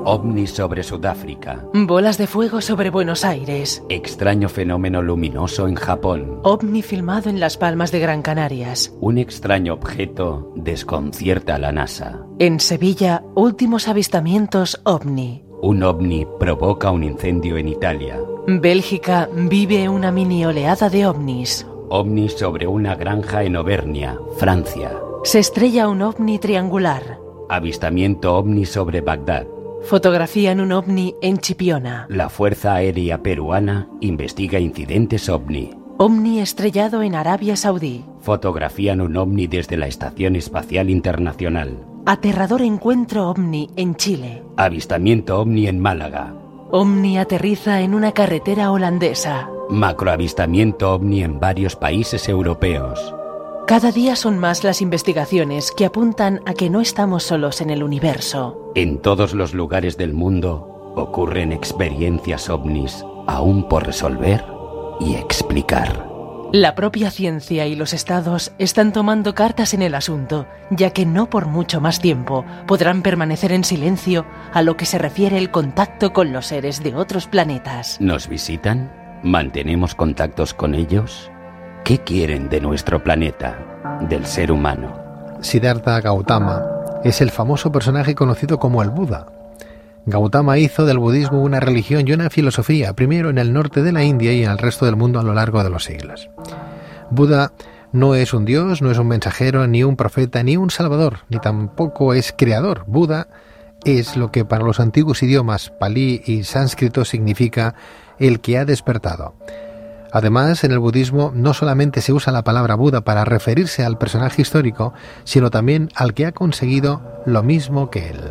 OVNI sobre Sudáfrica. Bolas de fuego sobre Buenos Aires. Extraño fenómeno luminoso en Japón. OVNI filmado en Las Palmas de Gran Canarias. Un extraño objeto desconcierta a la NASA. En Sevilla, últimos avistamientos OVNI. Un OVNI provoca un incendio en Italia. Bélgica vive una mini oleada de OVNIs. OVNI sobre una granja en Auvernia, Francia. Se estrella un OVNI triangular. Avistamiento OVNI sobre Bagdad. Fotografían un OVNI en Chipiona. La Fuerza Aérea Peruana investiga incidentes OVNI. OVNI estrellado en Arabia Saudí. Fotografían un OVNI desde la Estación Espacial Internacional. Aterrador encuentro OVNI en Chile. Avistamiento OVNI en Málaga. OVNI aterriza en una carretera holandesa. Macroavistamiento OVNI en varios países europeos. Cada día son más las investigaciones que apuntan a que no estamos solos en el universo. En todos los lugares del mundo ocurren experiencias OVNIs aún por resolver y explicar. La propia ciencia y los estados están tomando cartas en el asunto, ya que no por mucho más tiempo podrán permanecer en silencio a lo que se refiere el contacto con los seres de otros planetas. ¿Nos visitan? ¿Mantenemos contactos con ellos? ¿Qué quieren de nuestro planeta, del ser humano? Siddhartha Gautama es el famoso personaje conocido como el Buda. Gautama hizo del budismo una religión y una filosofía, primero en el norte de la India y en el resto del mundo a lo largo de los siglos. Buda no es un dios, no es un mensajero, ni un profeta, ni un salvador, ni tampoco es creador. Buda es lo que para los antiguos idiomas palí y sánscrito significa el que ha despertado. Además, en el budismo no solamente se usa la palabra Buda para referirse al personaje histórico, sino también al que ha conseguido lo mismo que él.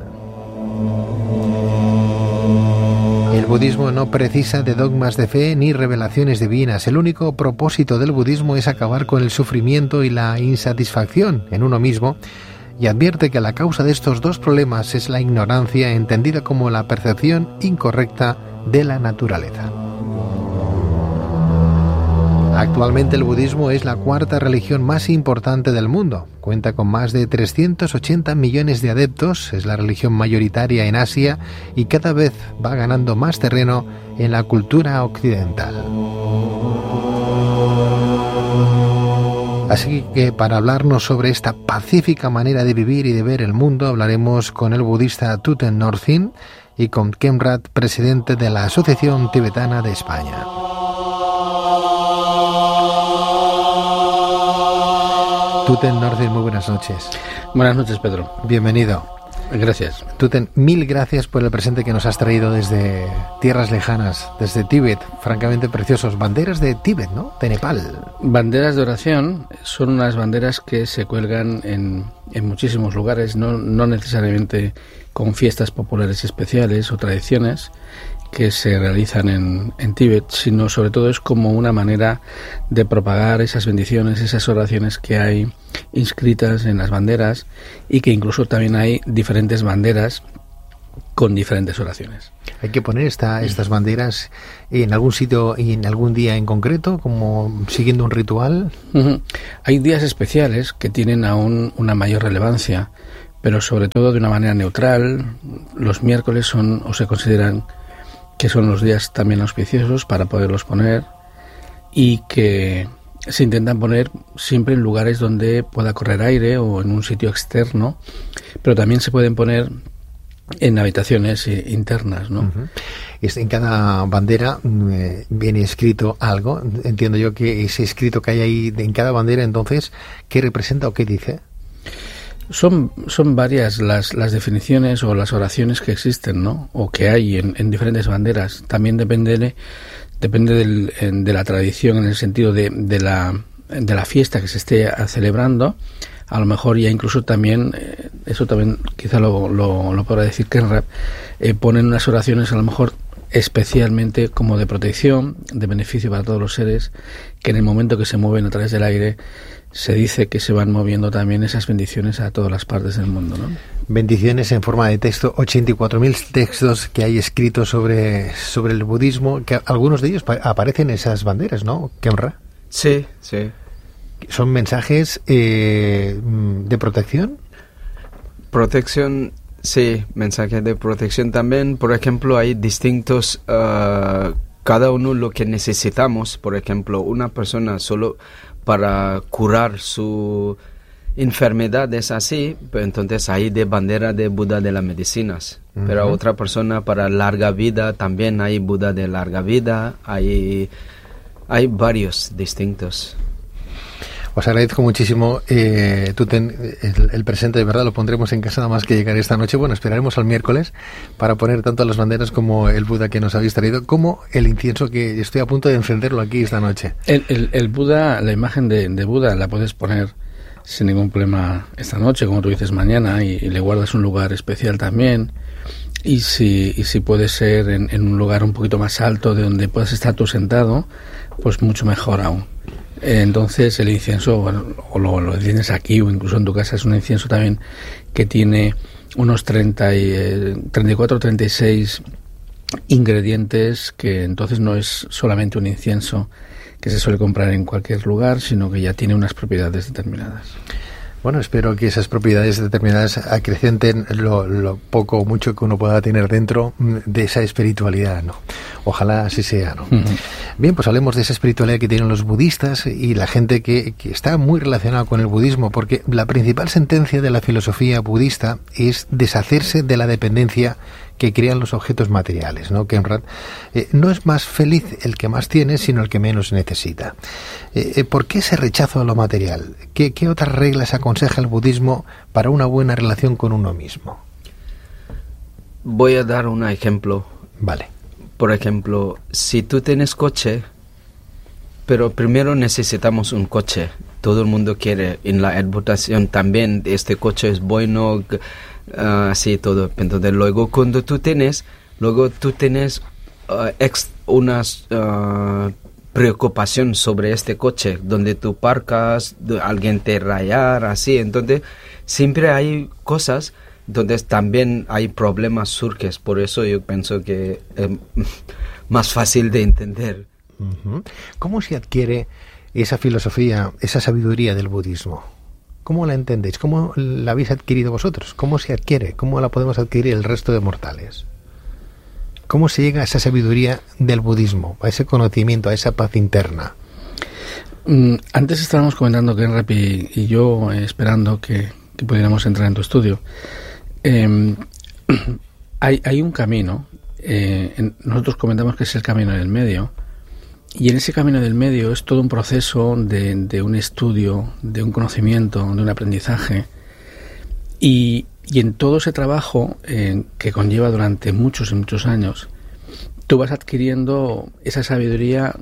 El budismo no precisa de dogmas de fe ni revelaciones divinas. El único propósito del budismo es acabar con el sufrimiento y la insatisfacción en uno mismo, y advierte que la causa de estos dos problemas es la ignorancia, entendida como la percepción incorrecta de la naturaleza. Actualmente el budismo es la cuarta religión más importante del mundo. Cuenta con más de 380 millones de adeptos, es la religión mayoritaria en Asia y cada vez va ganando más terreno en la cultura occidental. Así que para hablarnos sobre esta pacífica manera de vivir y de ver el mundo, hablaremos con el budista Thuten Northin y con Khenrad, presidente de la Asociación Tibetana de España. Thuten Northin, muy buenas noches. Buenas noches, Pedro. Bienvenido. Gracias. Thuten, mil gracias por el presente que nos has traído desde tierras lejanas, desde Tíbet, francamente preciosos. Banderas de Tíbet, ¿no? De Nepal. Banderas de oración son unas banderas que se cuelgan en muchísimos lugares, no necesariamente con fiestas populares especiales o tradiciones que se realizan en Tíbet, sino sobre todo es como una manera de propagar esas bendiciones, esas oraciones que hay inscritas en las banderas, y que incluso también hay diferentes banderas con diferentes oraciones. Hay que poner estas banderas en algún sitio y en algún día en concreto, como siguiendo un ritual. Uh-huh. Hay días especiales que tienen aún una mayor relevancia, pero sobre todo de una manera neutral. Los miércoles se consideran que son los días también auspiciosos para poderlos poner, y que se intentan poner siempre en lugares donde pueda correr aire o en un sitio externo, pero también se pueden poner en habitaciones internas, ¿no? Uh-huh. En cada bandera viene escrito algo. Entiendo yo que ese escrito que hay ahí en cada bandera, entonces, ¿qué representa o qué dice? Son varias las definiciones o las oraciones que existen, ¿no? O que hay en diferentes banderas. También depende de la tradición, en el sentido de la fiesta que se esté celebrando. A lo mejor ya incluso también, eso también quizá lo podrá decir Khenrad, ponen unas oraciones a lo mejor especialmente como de protección, de beneficio para todos los seres, que en el momento que se mueven a través del aire se dice que se van moviendo también esas bendiciones a todas las partes del mundo, ¿no? Bendiciones en forma de texto, 84.000 textos que hay escritos sobre el budismo, que algunos de ellos aparecen en esas banderas, ¿no, Khenrad? Sí. ¿Son mensajes de protección? Protección, Sí, mensaje de protección también. Por ejemplo, hay distintos, cada uno lo que necesitamos. Por ejemplo, una persona solo para curar su enfermedad es así, pero entonces hay de bandera de Buda de las medicinas. Pero otra persona para larga vida también hay Buda de larga vida. Hay varios distintos. Os agradezco muchísimo. El presente, de verdad, lo pondremos en casa nada más que llegar esta noche. Bueno, esperaremos al miércoles para poner tanto las banderas como el Buda que nos habéis traído, como el incienso que estoy a punto de encenderlo aquí esta noche. El Buda, la imagen de Buda la puedes poner sin ningún problema esta noche, como tú dices, mañana, y le guardas un lugar especial también. Y si puede ser en un lugar un poquito más alto de donde puedas estar tú sentado, pues mucho mejor aún. Entonces el incienso, bueno, o lo tienes aquí o incluso en tu casa, es un incienso también que tiene unos 34 o 36 ingredientes, que entonces no es solamente un incienso que se suele comprar en cualquier lugar, sino que ya tiene unas propiedades determinadas. Bueno, espero que esas propiedades determinadas acrecenten lo poco o mucho que uno pueda tener dentro de esa espiritualidad, ¿no? Ojalá así sea, ¿no? Bien, pues hablemos de esa espiritualidad que tienen los budistas y la gente que está muy relacionada con el budismo, porque la principal sentencia de la filosofía budista es deshacerse de la dependencia que crean los objetos materiales, ¿no? Kemrat, no es más feliz el que más tiene, sino el que menos necesita. ¿Por qué ese rechazo a lo material? ¿Qué otras reglas aconseja el budismo para una buena relación con uno mismo? Voy a dar un ejemplo. Vale. Por ejemplo, si tú tienes coche, pero primero necesitamos un coche. Todo el mundo quiere. En la advocación también, este coche es bueno, así todo. Entonces, luego cuando tú tienes unas preocupación sobre este coche, donde tú parcas, alguien te rayar, así. Entonces, siempre hay cosas donde también hay problemas surges. Por eso yo pienso que es más fácil de entender. ¿Cómo se adquiere esa filosofía, esa sabiduría del budismo? ¿Cómo la entendéis? ¿Cómo la habéis adquirido vosotros? ¿Cómo se adquiere? ¿Cómo la podemos adquirir el resto de mortales? ¿Cómo se llega a esa sabiduría del budismo, a ese conocimiento, a esa paz interna? Antes estábamos comentando, Kenrap y yo, esperando que pudiéramos entrar en tu estudio. Hay un camino, nosotros comentamos que es el camino del medio, y en ese camino del medio es todo un proceso de un estudio, de un conocimiento, de un aprendizaje, y en todo ese trabajo que conlleva durante muchos y muchos años, tú vas adquiriendo esa sabiduría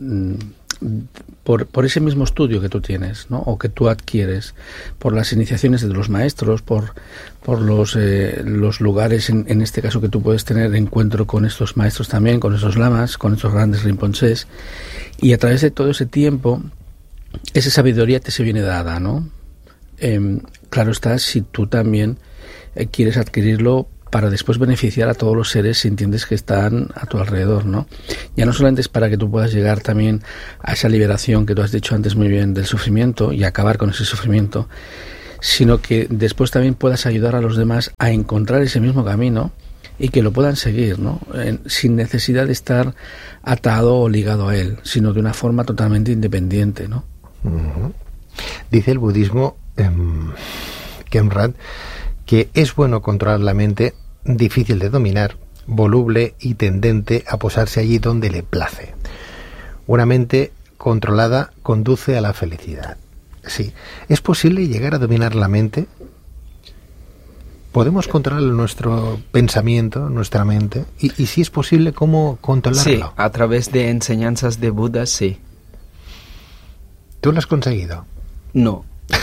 por ese mismo estudio que tú tienes, ¿no? O que tú adquieres por las iniciaciones de los maestros, por los lugares, en este caso, que tú puedes tener encuentro con estos maestros también, con esos lamas, con estos grandes rinpochés, y a través de todo ese tiempo esa sabiduría te se viene dada, ¿no? Claro está, si tú también quieres adquirirlo para después beneficiar a todos los seres sintientes que están a tu alrededor, ¿no? Ya no solamente es para que tú puedas llegar también a esa liberación que tú has dicho antes muy bien del sufrimiento y acabar con ese sufrimiento, sino que después también puedas ayudar a los demás a encontrar ese mismo camino y que lo puedan seguir, ¿no? Sin necesidad de estar atado o ligado a él, sino de una forma totalmente independiente, ¿no? Dice el budismo, Kemrat, que es bueno controlar la mente, difícil de dominar, voluble y tendente a posarse allí donde le place. Una mente controlada conduce a la felicidad. Sí, ¿es posible llegar a dominar la mente? ¿Podemos controlar nuestro pensamiento, nuestra mente? Y si es posible, ¿cómo controlarlo? Sí, a través de enseñanzas de Buda, sí. ¿Tú lo has conseguido? No.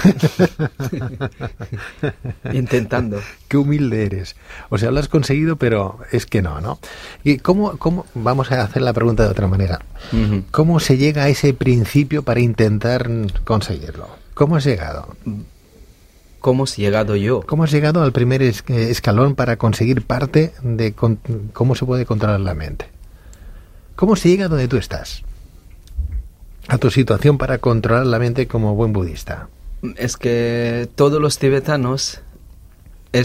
Intentando. Qué humilde eres. O sea, lo has conseguido, pero es que no. ¿Y cómo vamos a hacer la pregunta de otra manera? ¿Cómo se llega a ese principio para intentar conseguirlo? ¿Cómo has llegado? ¿Cómo has llegado yo? ¿Cómo has llegado al primer escalón para conseguir parte de cómo se puede controlar la mente? ¿Cómo se llega a donde tú estás? A tu situación para controlar la mente como buen budista. Es que todos los tibetanos es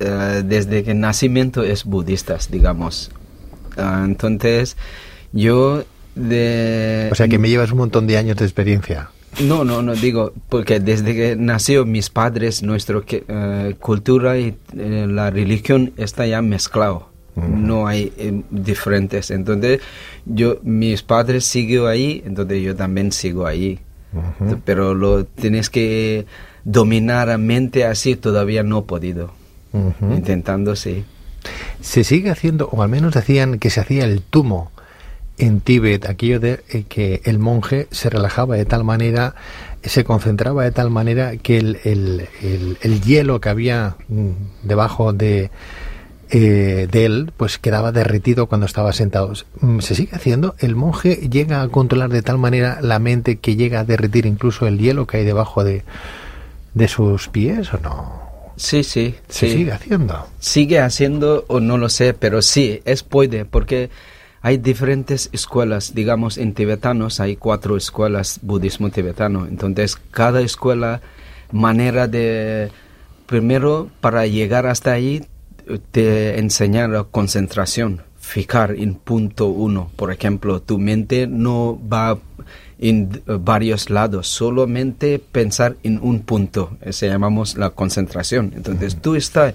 desde que nacimiento es budistas, digamos. Entonces, yo O sea, que me llevas un montón de años de experiencia. No, digo, porque desde que nació mis padres, nuestra cultura y la religión está ya mezclado. No hay diferentes. Entonces, mis padres siguen ahí, entonces yo también sigo ahí. Pero lo tienes que dominar a mente así, todavía no he podido. Intentando, sí. Se sigue haciendo, o al menos decían que se hacía el tumo en Tíbet, aquello de que el monje se relajaba de tal manera, se concentraba de tal manera que el hielo que había debajo de él, pues quedaba derretido cuando estaba sentado. ¿Se sigue haciendo? ¿El monje llega a controlar de tal manera la mente que llega a derretir incluso el hielo que hay debajo de sus pies o no? Sí. ¿Se sigue haciendo? Sigue haciendo o no lo sé, pero sí, puede, porque hay diferentes escuelas, digamos, en tibetanos hay 4 escuelas budismo tibetano. Entonces, cada escuela, manera de... Primero, para llegar hasta ahí, te enseña la concentración, fijar en punto 1. Por ejemplo, tu mente no va en varios lados, solamente pensar en un punto. Eso llamamos la concentración. Entonces, tú está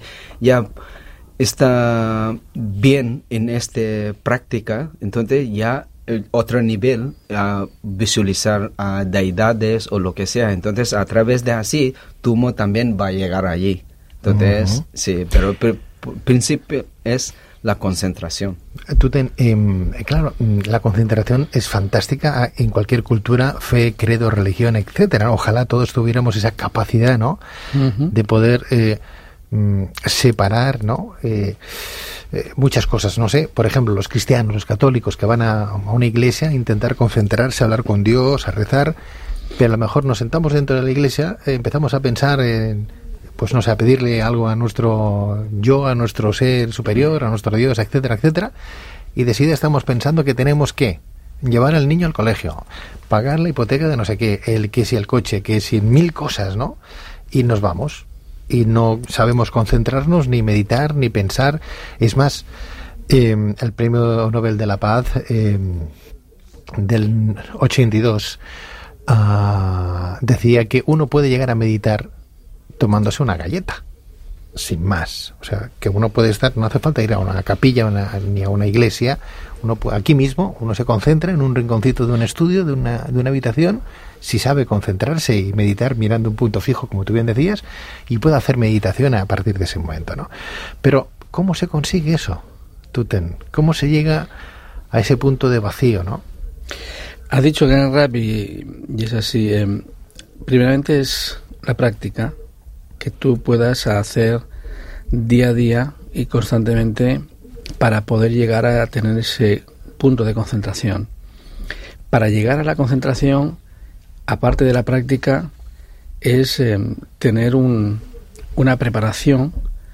bien en esta práctica, entonces ya otro nivel, visualizar a deidades o lo que sea. Entonces, a través de así, Tumo también va a llegar allí. Entonces, sí, pero el principio es la concentración. Claro, la concentración es fantástica en cualquier cultura, fe, credo, religión, etcétera. Ojalá todos tuviéramos esa capacidad, ¿no? De poder separar, ¿no? Muchas cosas, no sé, por ejemplo, los cristianos, los católicos que van a una iglesia a intentar concentrarse, a hablar con Dios, a rezar, pero a lo mejor nos sentamos dentro de la iglesia, empezamos a pensar en, pues no sé, a pedirle algo a nuestro yo, a nuestro ser superior, a nuestro Dios, etcétera, etcétera, y de seguida estamos pensando que tenemos que llevar al niño al colegio, pagar la hipoteca de no sé qué, que si el coche, que si 1000 cosas, ¿no? Y nos vamos. Y no sabemos concentrarnos, ni meditar, ni pensar. Es más, el Premio Nobel de la Paz del 82 decía que uno puede llegar a meditar tomándose una galleta, sin más. O sea, que uno puede estar, no hace falta ir a una capilla ni a una iglesia. Aquí mismo uno se concentra en un rinconcito de un estudio, de una habitación, si sabe concentrarse y meditar mirando un punto fijo, como tú bien decías, y puede hacer meditación a partir de ese momento, ¿no? Pero, ¿cómo se consigue eso, Tuten? ¿Cómo se llega a ese punto de vacío, no? Ha dicho Gran Rap y es así. Primeramente es la práctica, que tú puedas hacer día a día y constantemente para poder llegar a tener ese punto de concentración. Para llegar a la concentración, aparte de la práctica, es tener una preparación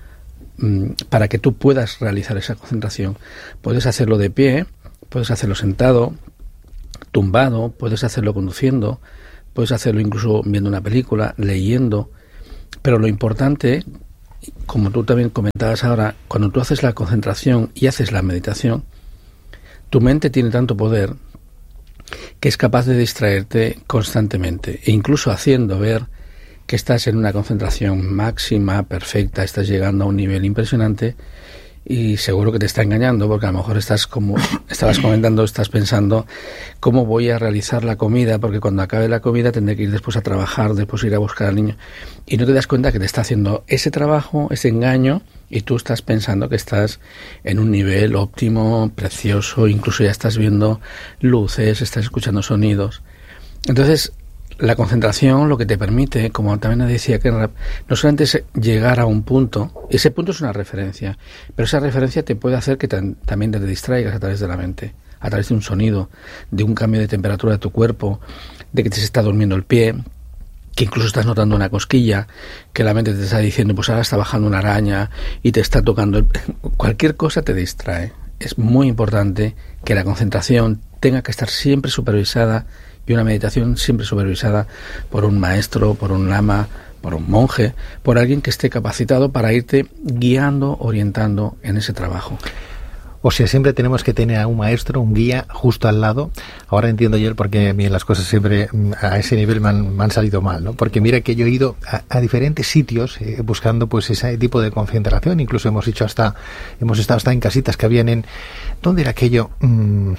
para que tú puedas realizar esa concentración. Puedes hacerlo de pie, puedes hacerlo sentado, tumbado, puedes hacerlo conduciendo, puedes hacerlo incluso viendo una película, leyendo. Pero lo importante, como tú también comentabas ahora, cuando tú haces la concentración y haces la meditación, tu mente tiene tanto poder que es capaz de distraerte constantemente, e incluso haciendo ver que estás en una concentración máxima, perfecta, estás llegando a un nivel impresionante, y seguro que te está engañando, porque a lo mejor estás, como estabas comentando, estás pensando cómo voy a realizar la comida, porque cuando acabe la comida tendré que ir después a trabajar, después ir a buscar al niño, y no te das cuenta que te está haciendo ese trabajo, ese engaño, y tú estás pensando que estás en un nivel óptimo, precioso, incluso ya estás viendo luces, estás escuchando sonidos. Entonces, la concentración lo que te permite, como también decía Ken, no solamente es llegar a un punto, ese punto es una referencia, pero esa referencia te puede hacer que también te distraigas a través de la mente, a través de un sonido, de un cambio de temperatura de tu cuerpo, de que te se está durmiendo el pie, que incluso estás notando una cosquilla, que la mente te está diciendo, pues ahora está bajando una araña y te está tocando cualquier cosa te distrae. Es muy importante que la concentración tenga que estar siempre supervisada, y una meditación siempre supervisada por un maestro, por un lama, por un monje, por alguien que esté capacitado para irte guiando, orientando en ese trabajo. O sea, siempre tenemos que tener a un maestro, un guía justo al lado. Ahora entiendo yo el por qué a mí las cosas siempre a ese nivel me han salido mal, ¿no? Porque mira que yo he ido a diferentes sitios buscando pues ese tipo de concentración. Incluso hemos estado hasta en casitas que habían en... ¿Dónde era aquello? En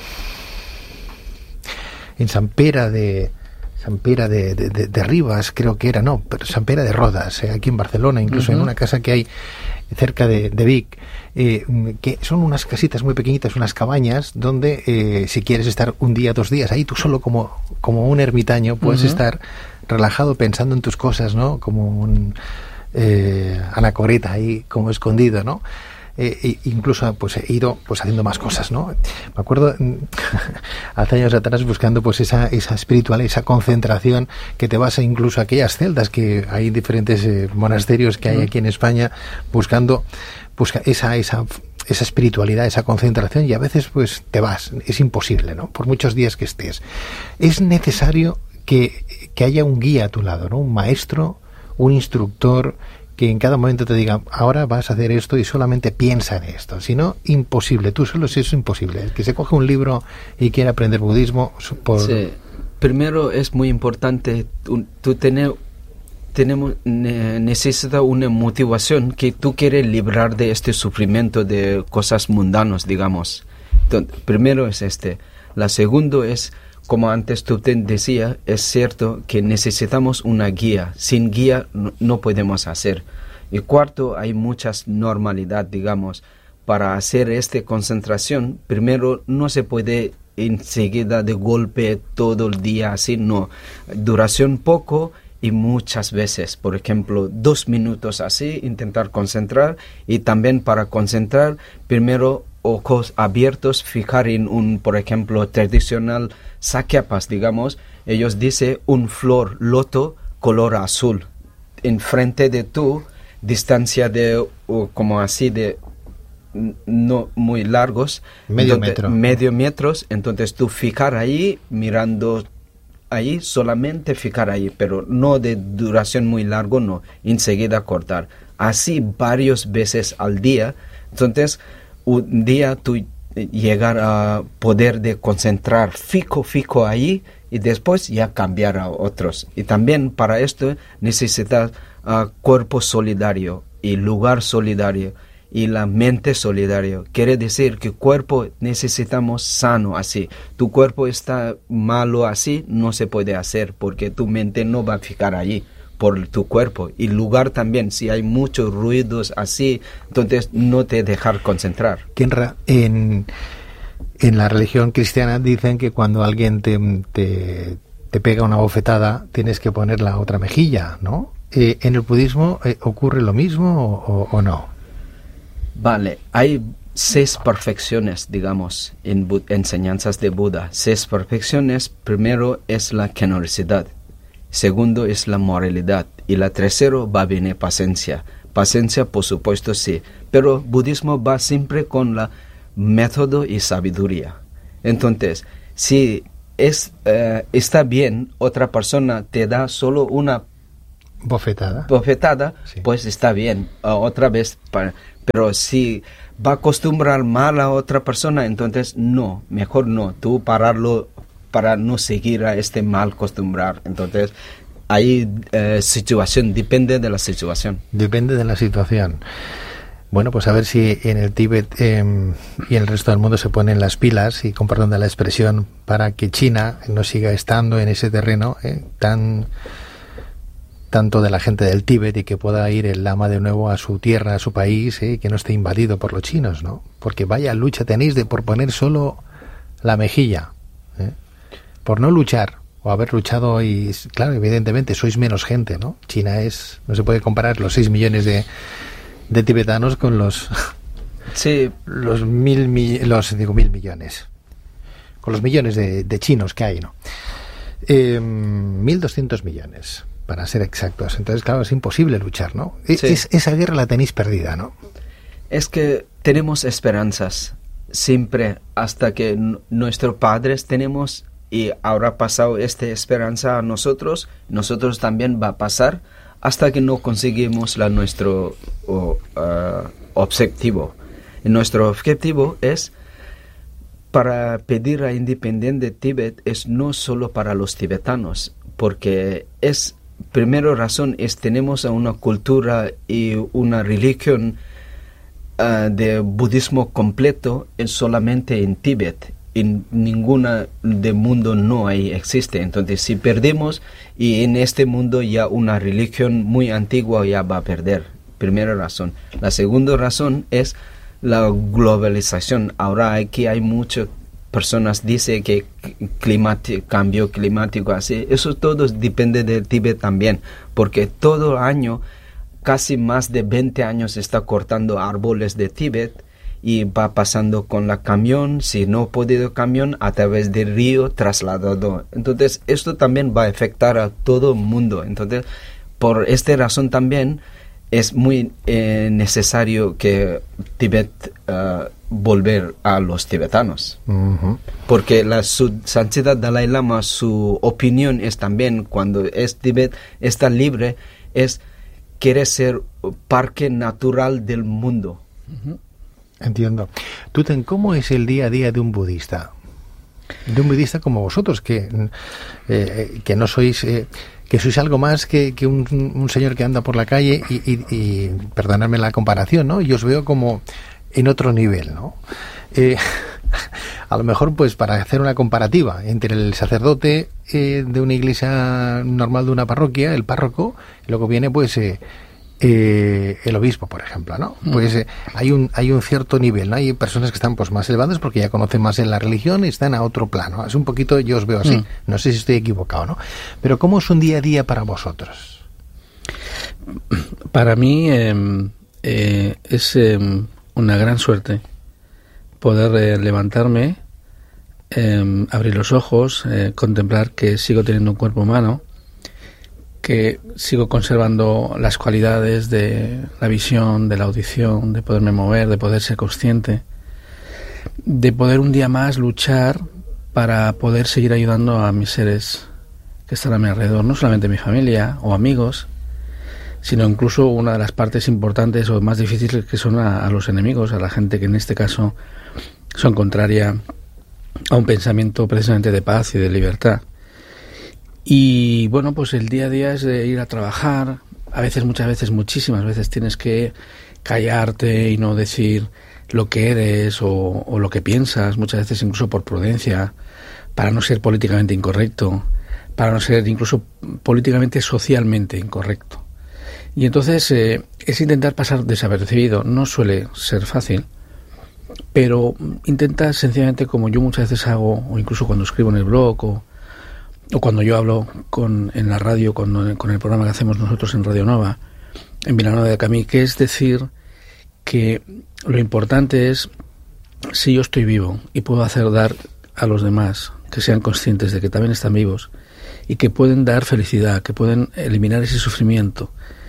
Sant Pere de Ribas, creo que era, no, pero Sant Pere de Rodas, aquí en Barcelona, incluso en una casa que hay cerca de Vic, que son unas casitas muy pequeñitas, unas cabañas, donde si quieres estar un día, 2 días, ahí tú solo como un ermitaño puedes estar relajado pensando en tus cosas, ¿no? Como un anacoreta ahí, como escondido, ¿no? Incluso pues he ido pues haciendo más cosas, ¿no? Me acuerdo hace años atrás buscando pues esa espiritualidad, esa concentración, que te vas incluso a aquellas celdas que hay diferentes monasterios que hay aquí en España, buscando esa espiritualidad, esa concentración, y a veces pues te vas, es imposible, ¿no? Por muchos días que estés. Es necesario que haya un guía a tu lado, ¿no? Un maestro, un instructor, que en cada momento te diga, ahora vas a hacer esto y solamente piensa en esto. Si no, imposible. Tú solo, si es imposible. El que se coge un libro y quiere aprender budismo... Sí. Primero es muy importante, necesita una motivación que tú quieres librar de este sufrimiento de cosas mundanas, digamos. Entonces, primero es La segunda es, como antes tú te decía, es cierto que necesitamos una guía. Sin guía no podemos hacer. Y cuarto, hay muchas normalidad, digamos. Para hacer esta concentración, primero no se puede enseguida de golpe todo el día así, no. Duración poco y muchas veces. Por ejemplo, 2 minutos así, intentar concentrar. Y también para concentrar, primero ojos abiertos, fijar en un, por ejemplo, tradicional Sakyapas, digamos, ellos dicen un flor loto color azul. Enfrente de tu distancia de, como así, de no muy largos. Medio metros, entonces tú fijar ahí, mirando ahí, solamente fijar ahí, pero no de duración muy largo, no, enseguida cortar. Así varias veces al día, entonces un día tú llegar a poder de concentrar fijo ahí y después ya cambiar a otros. Y también para esto necesitas cuerpo solidario y lugar solidario y la mente solidario. Quiere decir que cuerpo necesitamos sano así. Tu cuerpo está malo así, no se puede hacer porque tu mente no va a fijar allí por tu cuerpo. Y lugar también, si hay muchos ruidos así, entonces no te dejar concentrar. En la religión cristiana dicen que cuando alguien te pega una bofetada tienes que poner la otra mejilla, ¿no? ¿En el budismo ocurre lo mismo o no? Vale, hay 6 perfecciones, digamos, en enseñanzas de Buda. 6 perfecciones. Primero es la generosidad. Segundo es la moralidad. Y la tercero va a venir paciencia. Paciencia, por supuesto, sí. Pero budismo va siempre con la método y sabiduría. Entonces, si está bien, otra persona te da solo una bofetada, sí, pues está bien, otra vez. Pero si va a acostumbrar mal a otra persona, entonces no, mejor no. Tú pararlo para no seguir a este mal acostumbrar. Entonces, hay situación, depende de la situación. Depende de la situación. Bueno, pues a ver si en el Tíbet y en el resto del mundo se ponen las pilas, y con perdón de la expresión, para que China no siga estando en ese terreno tanto de la gente del Tíbet, y que pueda ir el lama de nuevo a su tierra, a su país, que no esté invadido por los chinos, ¿no? Porque vaya lucha tenéis por poner solo la mejilla, por no luchar, o haber luchado, y claro, evidentemente sois menos gente, ¿no? China no se puede comparar los 6 millones de tibetanos con los sí, los 1.000 millones, con los millones de chinos que hay, ¿no? 1.200 millones, para ser exactos. Entonces, claro, es imposible luchar, ¿no? Sí. Esa guerra la tenéis perdida, ¿no? Es que tenemos esperanzas siempre, hasta que nuestros padres tenemos, y ahora ha pasado esta esperanza a nosotros también va a pasar hasta que no conseguimos nuestro objetivo. Y nuestro objetivo es para pedir la independencia de Tíbet, es no solo para los tibetanos, porque primera razón es tenemos una cultura y una religión de budismo completo solamente en Tíbet. En ninguna del mundo no existe. Entonces, si perdemos, y en este mundo ya una religión muy antigua ya va a perder. Primera razón. La segunda razón es la globalización. Ahora aquí hay muchas personas dicen que cambio climático, así. Eso todo depende de Tíbet también, porque todo año, casi más de 20 años está cortando árboles de Tíbet, y va pasando con la camión, si no ha podido camión, a través del río trasladado. Entonces, esto también va a afectar a todo el mundo. Entonces, por esta razón también es muy necesario que Tíbet volver a los tibetanos. Uh-huh. Porque su Santidad Dalai Lama, su opinión es también, cuando Tíbet está libre, quiere ser parque natural del mundo. Uh-huh. Entiendo. Tuten, ¿cómo es el día a día de un budista? De un budista como vosotros, que no sois, que sois algo más que un señor que anda por la calle y perdonadme la comparación, ¿no? Yo os veo como en otro nivel, ¿no? A lo mejor, pues, para hacer una comparativa entre el sacerdote de una iglesia normal de una parroquia, el párroco, y luego viene, pues, el obispo, por ejemplo, ¿no? Pues hay un cierto nivel, ¿no? Hay personas que están, pues, más elevadas porque ya conocen más en la religión y están a otro plano. Es un poquito, yo os veo así. No sé si estoy equivocado, ¿no? Pero ¿cómo es un día a día para vosotros? Para mí es una gran suerte poder levantarme, abrir los ojos, contemplar que sigo teniendo un cuerpo humano, que sigo conservando las cualidades de la visión, de la audición, de poderme mover, de poder ser consciente, de poder un día más luchar para poder seguir ayudando a mis seres que están a mi alrededor, no solamente mi familia o amigos, sino incluso una de las partes importantes o más difíciles, que son a los enemigos, a la gente que en este caso son contraria a un pensamiento precisamente de paz y de libertad. Y bueno, pues el día a día es de ir a trabajar. A veces, muchas veces, muchísimas veces tienes que callarte y no decir lo que eres o lo que piensas, muchas veces incluso por prudencia, para no ser políticamente incorrecto, para no ser incluso políticamente, socialmente incorrecto. Y entonces es intentar pasar desapercibido. No suele ser fácil, pero intenta sencillamente, como yo muchas veces hago, o incluso cuando escribo en el blog o cuando yo hablo en la radio con el programa que hacemos nosotros en Radio Nova, en Vilanova de Camí, que es decir que lo importante es, si yo estoy vivo y puedo hacer dar a los demás que sean conscientes de que también están vivos y que pueden dar felicidad, que pueden eliminar ese sufrimiento,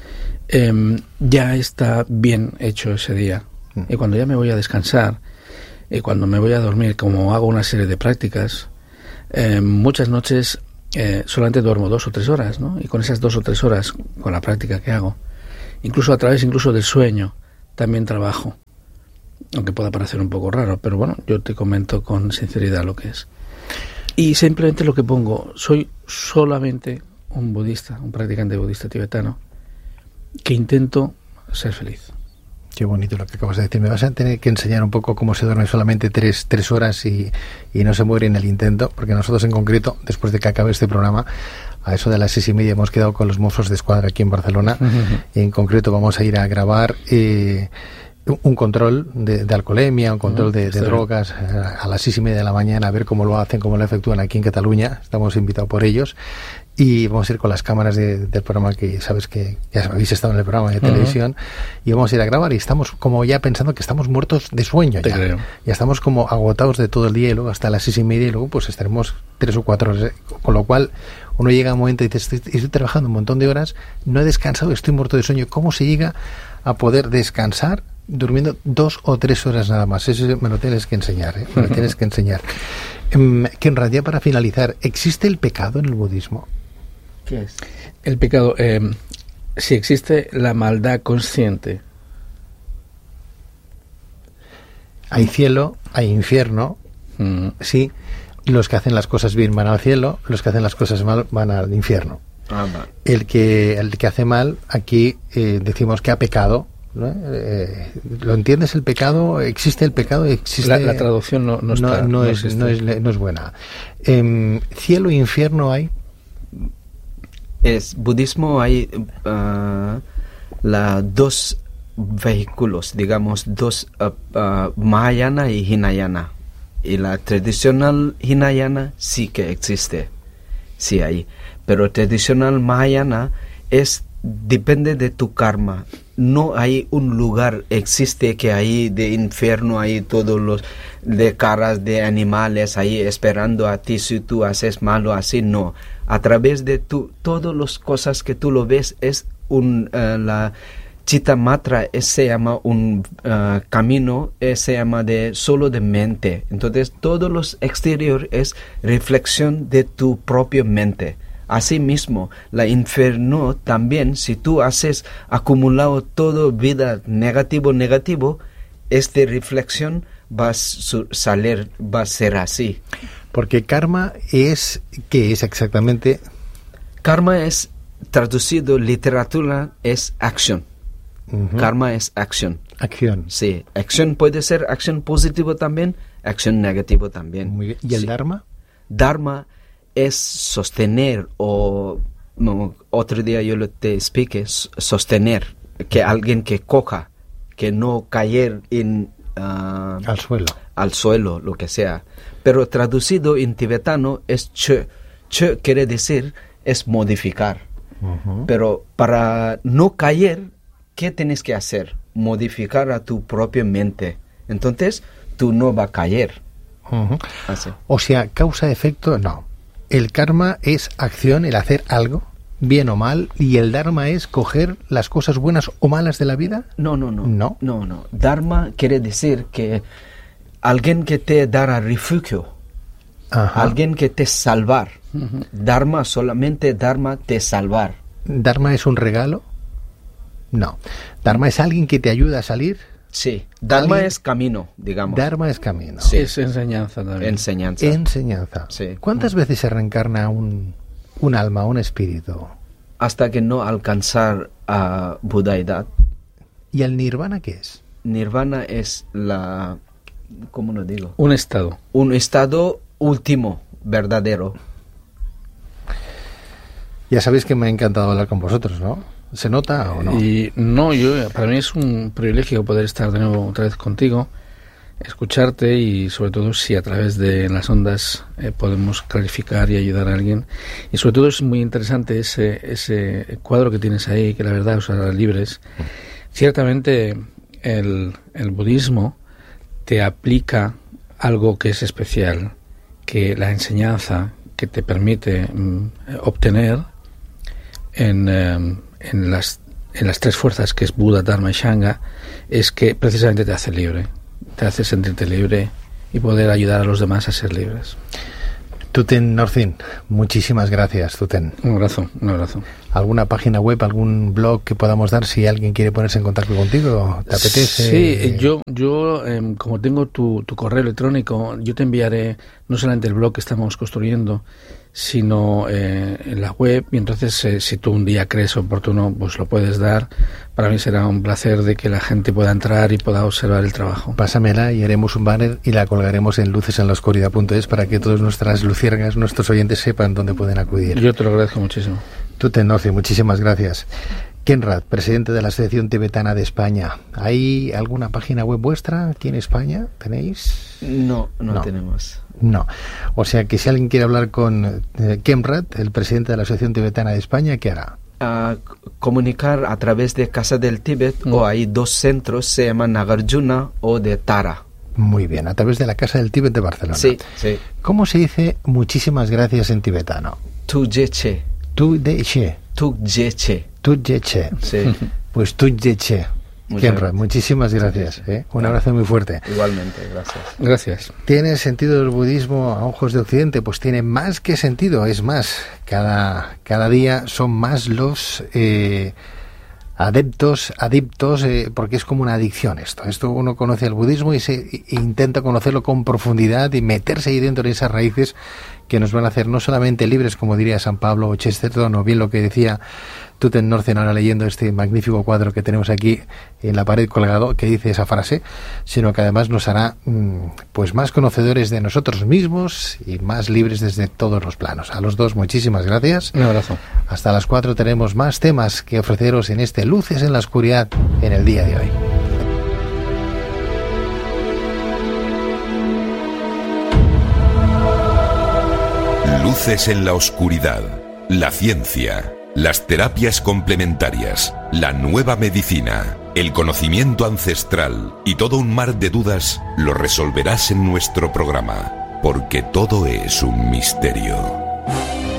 ya está bien hecho ese día. Y cuando ya me voy a descansar, y cuando me voy a dormir, como hago una serie de prácticas, muchas noches solamente duermo 2 o 3 horas, ¿no? Y con esas 2 o 3 horas, con la práctica que hago, incluso a través del sueño, también trabajo. Aunque pueda parecer un poco raro, pero bueno, yo te comento con sinceridad lo que es. Y simplemente lo que pongo, soy solamente un budista, un practicante budista tibetano, que intento ser feliz. Qué bonito lo que acabas de decir. Me vas a tener que enseñar un poco cómo se duerme solamente 3 horas y no se muere en el intento, porque nosotros en concreto, después de que acabe este programa, a eso de las 6:30 hemos quedado con los Mossos de Escuadra aquí en Barcelona. Y en concreto vamos a ir a grabar un control de alcoholemia, un control de drogas a las 6:30 de la mañana, a ver cómo lo hacen, cómo lo efectúan aquí en Cataluña. Estamos invitados por ellos. Y vamos a ir con las cámaras del programa, que sabes que ya habéis estado en el programa de televisión, y vamos a ir a grabar, y estamos como ya pensando que estamos muertos de sueño. Ya estamos como agotados de todo el día, y luego hasta las 6:30, y luego pues estaremos 3 o 4 horas, con lo cual uno llega a un momento y dice, estoy trabajando un montón de horas, no he descansado, estoy muerto de sueño. ¿Cómo se llega a poder descansar durmiendo 2 o 3 horas nada más? Eso me lo tienes que enseñar, me lo tienes que enseñar. Kenra, ya para finalizar, ¿existe el pecado en el budismo? ¿Qué es? El pecado, si existe la maldad consciente. Hay cielo, hay infierno, sí. Los que hacen las cosas bien van al cielo, los que hacen las cosas mal van al infierno. Va. El que hace mal, aquí decimos que ha pecado, ¿no? ¿Lo entiendes el pecado? ¿Existe el pecado? ¿Existe? La traducción no es buena. ¿Cielo e infierno hay? Es budismo, hay dos vehículos, digamos, dos Mahayana y Hinayana. Y la tradicional Hinayana sí que existe, sí hay. Pero tradicional Mahayana depende de tu karma. No hay un lugar, existe que hay de infierno, hay todos los de caras de animales ahí esperando a ti si tú haces malo, así no. A través de todas las cosas que tú lo ves es la Chittamatra se llama un camino, se llama solo de mente. Entonces, todos los exteriores es reflexión de tu propia mente. Asimismo, la infierno también, si tú haces acumulado todo vida negativo, esta reflexión va a salir, va a ser así. Porque karma es, ¿qué es exactamente? Karma es, traducido literatura, es acción. Uh-huh. Karma es acción. Acción. Sí, acción puede ser acción positiva también, acción negativa también. Muy bien. ¿Y el Dharma? Dharma es sostener otro día yo te expliqué, sostener, que alguien que coja, que no caer al suelo, lo que sea. Pero traducido en tibetano es che. Che quiere decir es modificar. Uh-huh. Pero para no caer, ¿qué tienes que hacer? Modificar a tu propia mente. Entonces, tú no vas a caer. Uh-huh. O sea, causa-efecto, no. El karma es acción, el hacer algo, bien o mal, y el dharma es coger las cosas buenas o malas de la vida. No. Dharma quiere decir que alguien que te dará refugio, ajá, alguien que te salvar. Uh-huh. Dharma, solamente Dharma te salvar. ¿Dharma es un regalo? No. ¿Dharma es alguien que te ayuda a salir? Sí. Dharma es camino, digamos. Dharma es camino. Sí, es enseñanza también. Enseñanza. Sí. ¿Cuántas veces se reencarna un alma, un espíritu? Hasta que no alcanzar a budaidad. ¿Y el nirvana qué es? Nirvana es ¿cómo lo digo? Un estado. Un estado último, verdadero. Ya sabéis que me ha encantado hablar con vosotros, ¿no? ¿Se nota o no? Y no, para mí es un privilegio poder estar de nuevo otra vez contigo, escucharte y sobre todo si a través de las ondas podemos clarificar y ayudar a alguien. Y sobre todo es muy interesante ese cuadro que tienes ahí, que la verdad os hará libres. Ciertamente el budismo te aplica algo que es especial, que la enseñanza que te permite obtener en las tres fuerzas que es Buda, Dharma y Sangha, es que precisamente te hace libre, te hace sentirte libre y poder ayudar a los demás a ser libres. Tuten Norcin, muchísimas gracias, Tuten. Un abrazo. ¿Alguna página web, algún blog que podamos dar si alguien quiere ponerse en contacto contigo? ¿Te apetece? Sí, yo como tengo tu correo electrónico, yo te enviaré no solamente el blog que estamos construyendo, sino en la web, y entonces si tú un día crees oportuno, pues lo puedes dar. Para mí será un placer de que la gente pueda entrar y pueda observar el trabajo. Pásamela y haremos un banner y la colgaremos en lucesenlaoscuridad.es para que todas nuestras luciérnagas, nuestros oyentes sepan dónde pueden acudir. Yo te lo agradezco muchísimo. Tuten Norcin, muchísimas gracias. Kenrad, presidente de la Asociación Tibetana de España. ¿Hay alguna página web vuestra aquí en España? ¿Tenéis? No tenemos. No. O sea que si alguien quiere hablar con Kenrad, el presidente de la Asociación Tibetana de España, ¿qué hará? Comunicar a través de Casa del Tíbet, o hay dos centros, se llaman Nagarjuna o de Tara. Muy bien, a través de la Casa del Tíbet de Barcelona. Sí. ¿Cómo se dice muchísimas gracias en tibetano? Tujeche. Tujeche. Tujeche. Sí. Pues Tujeche. Kenrad, muchísimas gracias. Un abrazo muy fuerte. Igualmente, gracias. ¿Tiene sentido el budismo a ojos de Occidente? Pues tiene más que sentido. Es más, cada día son más adictos, porque es como una adicción esto uno conoce el budismo y intenta conocerlo con profundidad y meterse ahí dentro de esas raíces que nos van a hacer no solamente libres, como diría San Pablo o Chesterton, o bien lo que decía Tuten Norsen ahora leyendo este magnífico cuadro que tenemos aquí en la pared colgado, que dice esa frase, sino que además nos hará pues más conocedores de nosotros mismos y más libres desde todos los planos. A los dos, muchísimas gracias. Un abrazo. Hasta las 4 tenemos más temas que ofreceros en este Luces en la Oscuridad en el día de hoy. Luces en la oscuridad, la ciencia, las terapias complementarias, la nueva medicina, el conocimiento ancestral y todo un mar de dudas lo resolverás en nuestro programa, porque todo es un misterio.